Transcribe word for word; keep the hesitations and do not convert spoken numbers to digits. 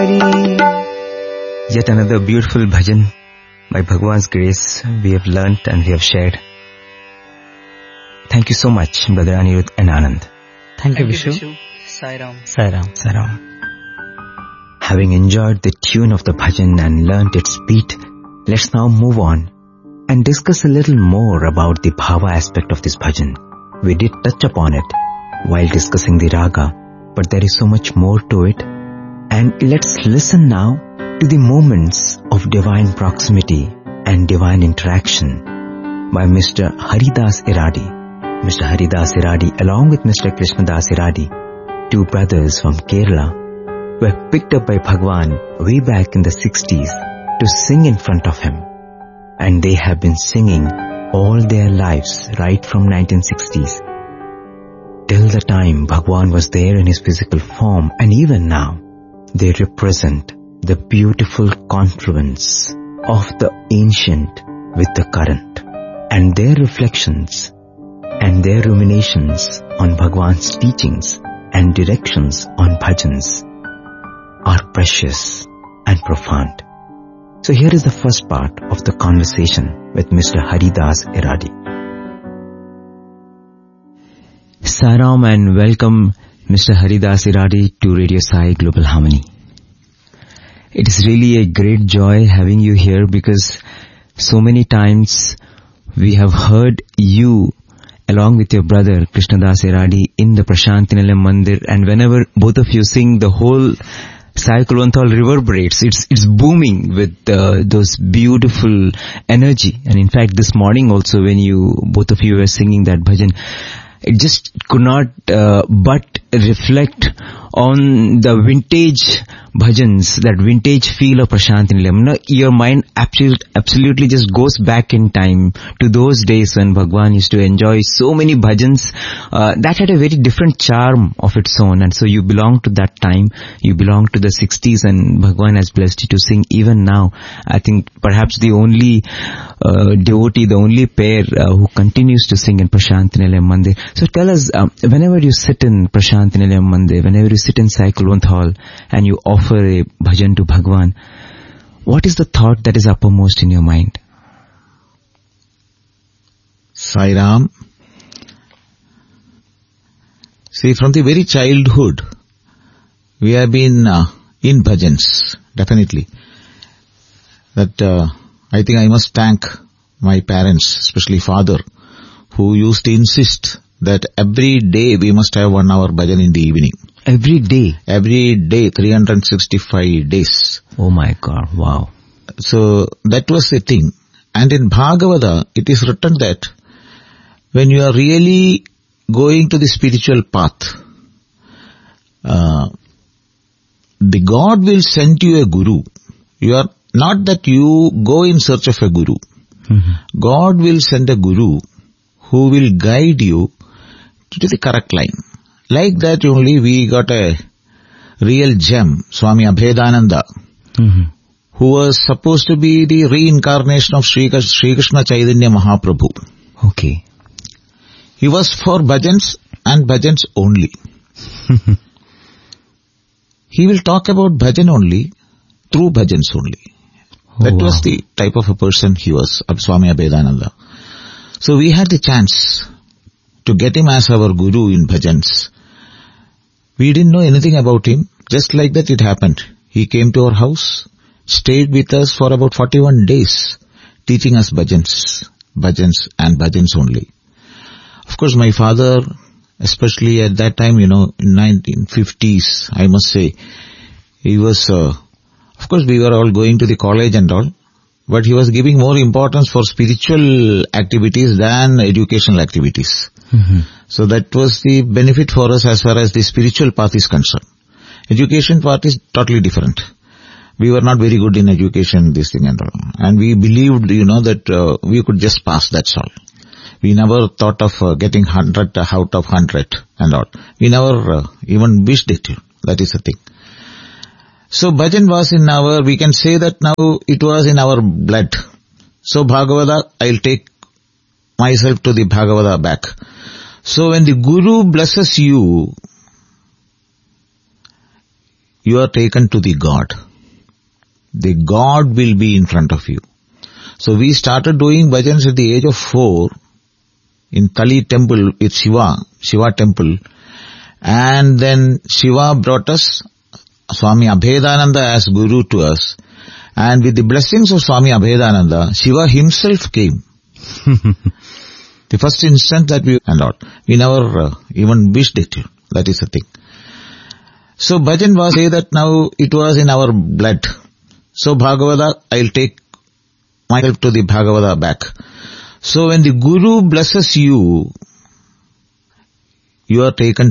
Yet another beautiful bhajan. By Bhagwan's grace, we have learnt and we have shared. Thank you so much, Brother Anirudh and Anand. Thank, Thank you, Vishu. Vishu. Sai Ram. Sai Ram. Sai Ram. Having enjoyed the tune of the bhajan and learnt its beat, let's now move on and discuss a little more about the bhava aspect of this bhajan. We did touch upon it while discussing the raga, but there is so much more to it. And let's listen now to the moments of divine proximity and divine interaction by Mister Haridas Iradi. Mister Haridas Iradi, along with Mister Krishnadas Iradi, two brothers from Kerala, were picked up by Bhagwan way back in the sixties to sing in front of him. And they have been singing all their lives right from nineteen sixties. Till the time Bhagwan was there in his physical form, and even now, they represent the beautiful confluence of the ancient with the current, and their reflections and their ruminations on Bhagwan's teachings and directions on bhajans are precious and profound. So here is the first part of the conversation with Mister Haridas Iradi. Sai Ram and welcome Mister Haridas Iradi to Radio Sai Global Harmony. It is really a great joy having you here because so many times we have heard you along with your brother Krishnadas Iradi in the Prashanti Nilayam Mandir, and whenever both of you sing, the whole Sai Kulwanthala reverberates. It's it's booming with uh, those beautiful energy. And in fact, this morning also when you both of you were singing that bhajan, it just could not uh, but reflect on the vintage bhajans, that vintage feel of Prashanti Nilayam. No, your mind absolutely, absolutely just goes back in time to those days when Bhagwan used to enjoy so many bhajans uh, that had a very different charm of its own. And so you belong to that time, you belong to the sixties, and Bhagwan has blessed you to sing even now. I think perhaps the only uh, devotee, the only pair uh, who continues to sing in Prashanti Nilayam Mandir. So tell us, um, whenever you sit in Prashanti Nilayam Mandir, whenever you sit in Sai Kulwanthala and you offer a bhajan to Bhagwan, what is the thought that is uppermost in your mind? Sai Ram. See, from the very childhood, we have been uh, in bhajans, definitely. That uh, I think I must thank my parents, especially father, who used to insist that every day we must have one hour bhajan in the evening. Every day? Every day, three hundred sixty-five days. Oh my God, wow. So that was the thing. And in Bhagavata, it is written that when you are really going to the spiritual path, uh, the God will send you a guru. You are not that you go in search of a guru. Mm-hmm. God will send a guru who will guide you to the correct line. Like that only we got a real gem, Swami Abhedananda, mm-hmm. who was supposed to be the reincarnation of Sri Krishna Chaitanya Mahaprabhu. Okay. He was for bhajans and bhajans only. He will talk about bhajan only, through bhajans only. Oh, that wow. was the type of a person he was, Swami Abhedananda. So we had the chance to get him as our guru in bhajans. We didn't know anything about him. Just like that it happened. He came to our house, stayed with us for about forty-one days, teaching us bhajans, bhajans and bhajans only. Of course, my father, especially at that time, you know, in nineteen fifties, I must say, he was, uh, of course we were all going to the college and all, but he was giving more importance for spiritual activities than educational activities. Mm-hmm. So that was the benefit for us as far as the spiritual path is concerned. Education part is totally different. We were not very good in education, this thing and all. And we believed, you know, that uh, we could just pass, that's all. We never thought of uh, getting hundred out of hundred and all. We never uh, even wished it. That is the thing. So bhajan was in our, we can say that now it was in our blood. So Bhagavata, I'll take myself to the Bhagavata back. So when the Guru blesses you, you are taken to the God. The God will be in front of you. So we started doing bhajans at the age of four in Kali temple with Shiva, Shiva temple. And then Shiva brought us Swami Abhedananda as guru to us. And with the blessings of Swami Abhedananda, Shiva himself came. The first instant that we and all. We never uh, even wished it. That is the thing. So bhajan was say that now it was in our blood. So Bhagavata, I'll take myself to the Bhagavata back. So when the Guru blesses you, you are taken